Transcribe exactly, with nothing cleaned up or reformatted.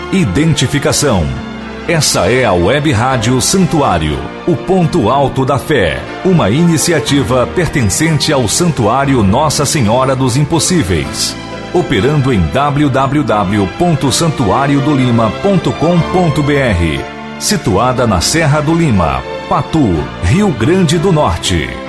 identificação. Essa é a Web Rádio Santuário, o ponto alto da fé, uma iniciativa pertencente ao Santuário Nossa Senhora dos Impossíveis, operando em w w w ponto santuário do lima ponto com ponto b r, situada na Serra do Lima, Patu, Rio Grande do Norte.